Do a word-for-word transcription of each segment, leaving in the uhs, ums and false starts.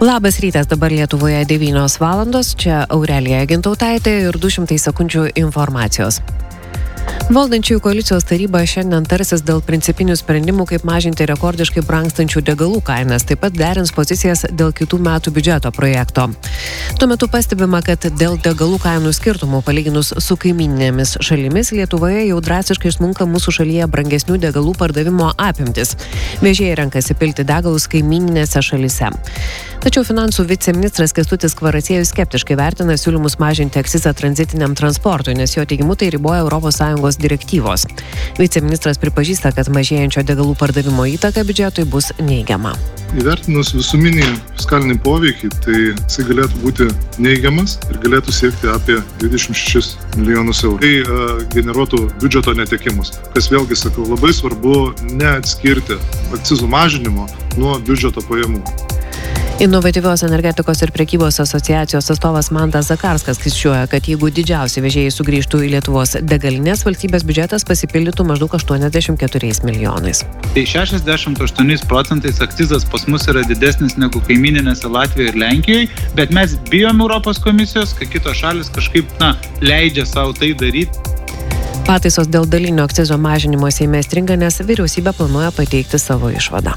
Labas rytas, dabar Lietuvoje devynios valandos, čia Aurelija Gintautaitė ir du šimtai sekundžių informacijos. Valdančiųjų koalicijos taryba šiandien tarsis dėl principinių sprendimų, kaip mažinti rekordiškai brangstančių degalų kainas, taip pat derins pozicijas dėl kitų metų biudžeto projekto. Tuo metu pastebima, kad dėl degalų kainų skirtumų palyginus su kaimyninėmis šalimis Lietuvoje jau drastiškai smunka mūsų šalyje brangesnių degalų pardavimo apimtis. Vežėjai renkasi pilti degalus kaimyninėse šalyse. Tačiau finansų viceministras Kęstutis Kvaraciejus skeptiškai vertina siūlymus mažinti akcizą tranzitiniam transportui, nes jo teigimu tai riboja Europos Sąjungos direktyvos. Viceministras pripažįsta, kad mažėjančio degalų pardavimo įtaka biudžetui bus neigiama. Įvertinus visuminį fiskalinį poveikį, tai jisai galėtų būti neigiamas ir galėtų siekti apie dvidešimt šešis milijonus eurų. Tai uh, generuotų biudžeto netekimus. Kas vėlgi, sakau, labai svarbu neatskirti akcizų mažinimo nuo biudžeto pajamų. Inovatyvios energetikos ir prekybos asociacijos atstovas Mantas Zakarskas skaičiuoja, kad jeigu didžiausi vežėjai sugrįžtų į Lietuvos degalinės, valstybės biudžetas pasipildytų maždaug aštuoniasdešimt keturiais milijonais. Tai šešiasdešimt aštuoniais procentais akcizas pas mus yra didesnis negu kaimyninėse Latvijoje ir Lenkijoje, bet mes bijom Europos komisijos, kad kitos šalis kažkaip, na, leidžia savo tai daryti. Pataisos dėl dalinio akcizo mažinimo Seime stringa, nes vyriausybė planuoja pateikti savo išvadą.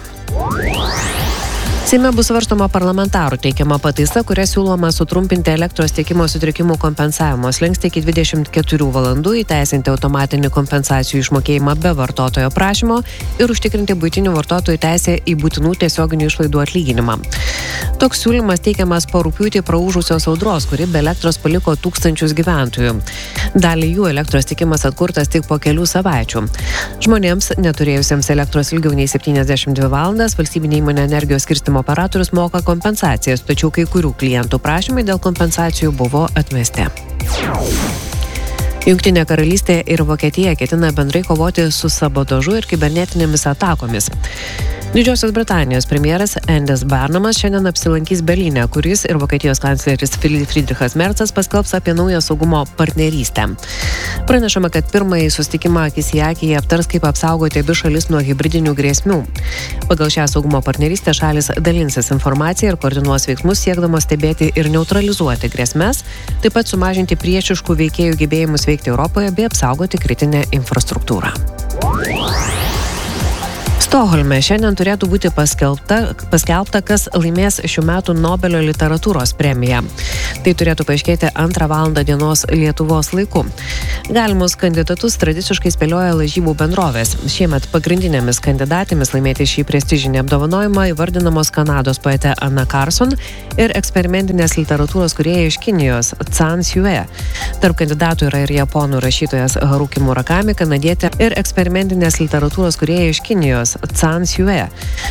Seime bus svarstoma parlamentarų teikiama pataisa, kuria siūloma sutrumpinti elektros tiekimo sutrikimų kompensavimo slenkstį iki dvidešimt keturių valandų, įteisinti automatinį kompensacijų išmokėjimą be vartotojo prašymo ir užtikrinti buitinių vartotojų teisę į būtinų tiesioginių išlaidų atlyginimą. Toks siūlymas teikiamas po rugpjūtį praūžusios audros, kuri be elektros paliko tūkstančius gyventojų. Dalį jų elektros tiekimas atkurtas tik po kelių savaičių. Žmonėms, neturėjusiems elektros ilgiau nei septyniasdešimt dvi valandas, valstybinė įmonė Energijos skirstymo operatorius moka kompensacijas, tačiau kai kurių klientų prašymai dėl kompensacijų buvo atmesti. Jungtinė karalystė ir Vokietija ketina bendrai kovoti su sabotažu ir kibernetinėmis atakomis. Didžiosios Britanijos premjeras Andys Barnamas šiandien apsilankys Berlyne, kuris ir Vokietijos kancleris Friedrichas Merzas paskelbs apie naują saugumo partnerystę. Pranešama, kad pirmąjį susitikimą akis į akį aptars, kaip apsaugoti abi šalis nuo hibridinių grėsmių. Pagal šią saugumo partnerystę šalis dalinsis informaciją ir koordinuos veiksmus, siekdamos stebėti ir neutralizuoti grėsmes, taip pat sumažinti priešiškų veikėjų gebėjimus veikti Europoje bei apsaugoti kritinę infrastruktūrą. Stokholme šiandien turėtų būti paskelbta, paskelbta, kas laimės šių metų Nobelio literatūros premiją. Tai turėtų paaiškėti antrą valandą dienos Lietuvos laiku. Galimus kandidatus tradiciškai spėlioja lažybų bendrovės. Šiemet pagrindinėmis kandidatėmis laimėti šį prestižinį apdovanojimą įvardinamos Kanados poetė Anna Carson ir eksperimentinės literatūros kūrėja iš Kinijos Can Sue. Tarp kandidatų yra ir japonų rašytojas Haruki Murakami, kanadietė ir eksperimentinės literatūros kūrėja iš Kinijos Can Sue.